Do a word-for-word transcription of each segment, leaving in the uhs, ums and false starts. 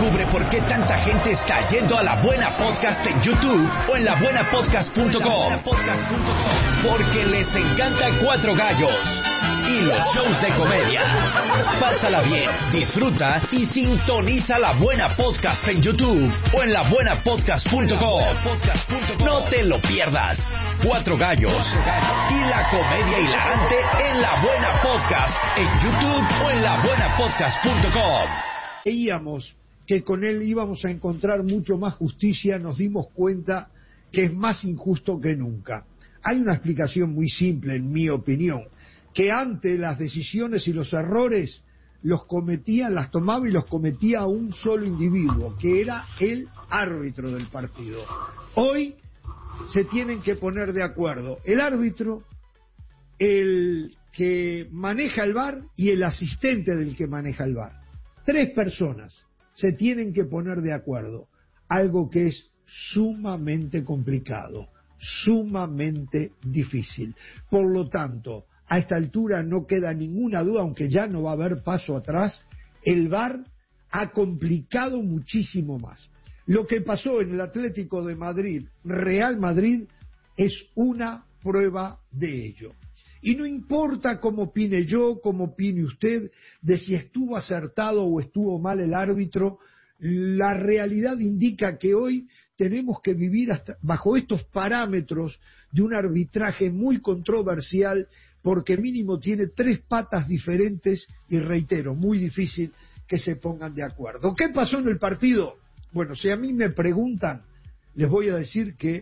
Descubre por qué tanta gente está yendo a La Buena Podcast en YouTube o en la buena podcast punto com. Porque les encanta Cuatro Gallos y los shows de comedia. Pásala bien, disfruta y sintoniza La Buena Podcast en YouTube o en la buena podcast punto com. No te lo pierdas. Cuatro Gallos y la comedia hilarante en La Buena Podcast en YouTube o en la buena podcast punto com. Veíamos que con él íbamos a encontrar mucho más justicia, nos dimos cuenta que es más injusto que nunca. Hay una explicación muy simple, en mi opinión, que antes las decisiones y los errores los cometía, las tomaba y los cometía un solo individuo, que era el árbitro del partido. Hoy se tienen que poner de acuerdo el árbitro, el que maneja el V A R y el asistente del que maneja el V A R. Tres personas se tienen que poner de acuerdo, algo que es sumamente complicado, sumamente difícil. Por lo tanto, a esta altura no queda ninguna duda, aunque ya no va a haber paso atrás, el V A R ha complicado muchísimo más. Lo que pasó en el Atlético de Madrid, Real Madrid, es una prueba de ello. Y no importa cómo opine yo, cómo opine usted, de si estuvo acertado o estuvo mal el árbitro, la realidad indica que hoy tenemos que vivir hasta bajo estos parámetros de un arbitraje muy controversial, porque mínimo tiene tres patas diferentes y, reitero, muy difícil que se pongan de acuerdo. ¿Qué pasó en el partido? Bueno, si a mí me preguntan, les voy a decir que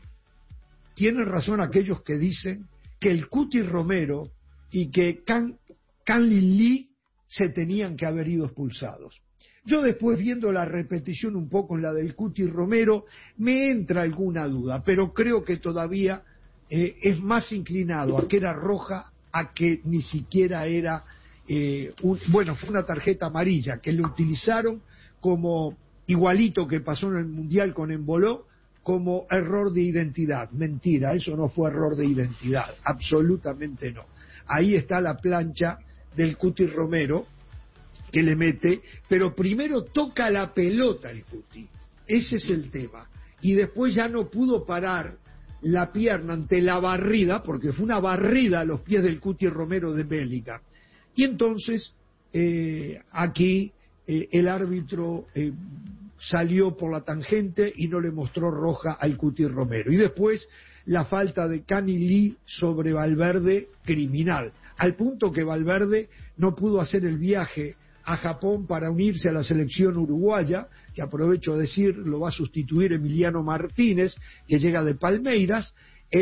tienen razón aquellos que dicen que el Cuti Romero y que Can, Can Lin Lee se tenían que haber ido expulsados. Yo después, viendo la repetición un poco en la del Cuti Romero, me entra alguna duda, pero creo que todavía eh, es más inclinado a que era roja, a que ni siquiera era, eh, un, bueno, fue una tarjeta amarilla, que lo utilizaron como, igualito que pasó en el Mundial con Emboló, como error de identidad. Mentira, eso no fue error de identidad, absolutamente no. Ahí está la plancha del Cuti Romero que le mete, pero primero toca la pelota el Cuti, ese es el tema, y después ya no pudo parar la pierna ante la barrida, porque fue una barrida a los pies del Cuti Romero de Bellingham, y entonces eh, aquí eh, el árbitro eh, salió por la tangente y no le mostró roja al Cuti Romero. Y después la falta de Can Lin Lee sobre Valverde, criminal, al punto que Valverde no pudo hacer el viaje a Japón para unirse a la selección uruguaya, que aprovecho de decir, lo va a sustituir Emiliano Martínez, que llega de Palmeiras,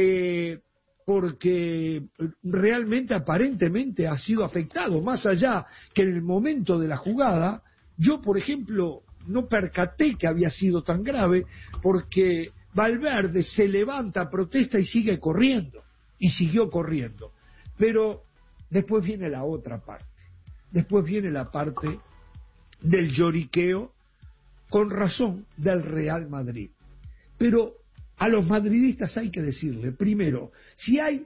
eh, porque realmente aparentemente ha sido afectado, más allá que en el momento de la jugada, yo por ejemplo no percaté que había sido tan grave, porque Valverde se levanta, protesta y sigue corriendo, y siguió corriendo. Pero después viene la otra parte, después viene la parte del lloriqueo, con razón, del Real Madrid. Pero a los madridistas hay que decirle, primero, si hay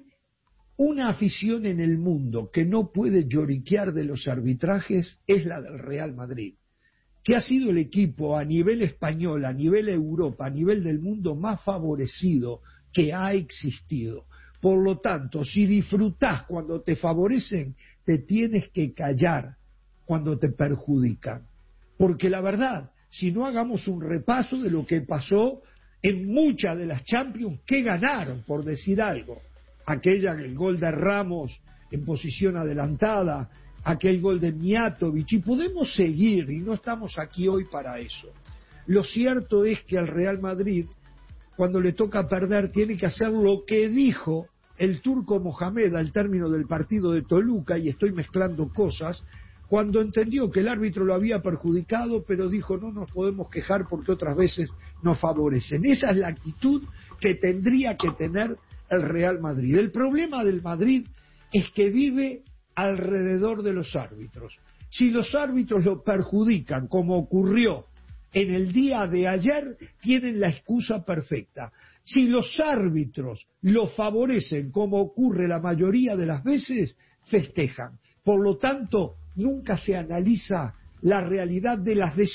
una afición en el mundo que no puede lloriquear de los arbitrajes, es la del Real Madrid, que ha sido el equipo a nivel español, a nivel Europa, a nivel del mundo más favorecido que ha existido. Por lo tanto, si disfrutás cuando te favorecen, te tienes que callar cuando te perjudican. Porque la verdad, si no hagamos un repaso de lo que pasó en muchas de las Champions que ganaron, por decir algo, aquella, el gol de Ramos en posición adelantada, aquel gol de Mijatovic, y podemos seguir, y no estamos aquí hoy para eso. Lo cierto es que al Real Madrid, cuando le toca perder, tiene que hacer lo que dijo el turco Mohamed al término del partido de Toluca, y estoy mezclando cosas, cuando entendió que el árbitro lo había perjudicado, pero dijo, no nos podemos quejar porque otras veces nos favorecen. Esa es la actitud que tendría que tener el Real Madrid. El problema del Madrid es que vive alrededor de los árbitros. Si los árbitros lo perjudican, como ocurrió en el día de ayer, tienen la excusa perfecta. Si los árbitros lo favorecen, como ocurre la mayoría de las veces, festejan. Por lo tanto, nunca se analiza la realidad de las decisiones